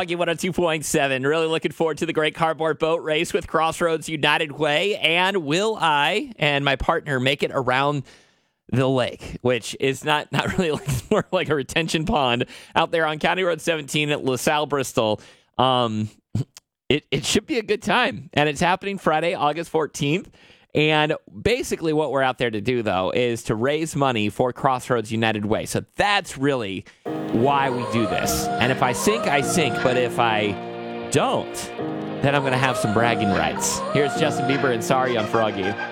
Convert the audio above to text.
Froggy 102.7. Really looking forward to the Great Cardboard Boat Race with Crossroads United Way. And will I and my partner make it around the lake, which is not really like, it's more like a retention pond out there on County Road 17 at LaSalle, Bristol. It should be a good time. And it's happening Friday, August 14th. And basically what we're out there to do, though, is to raise money for Crossroads United Way. So that's really why we do this. And if I sink, I sink. But if I don't, then I'm going to have some bragging rights. Here's Justin Bieber and Sorry on Froggy.